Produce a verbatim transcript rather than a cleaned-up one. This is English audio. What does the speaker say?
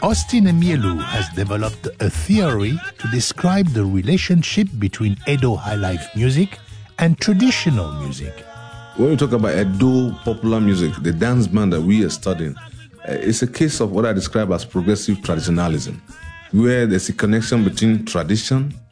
Austin Emielu has developed a theory to describe the relationship between Edo highlife music and traditional music. When we talk about Edo popular music, the dance band that we are studying, uh, it's a case of what I describe as progressive traditionalism, where there's a connection between tradition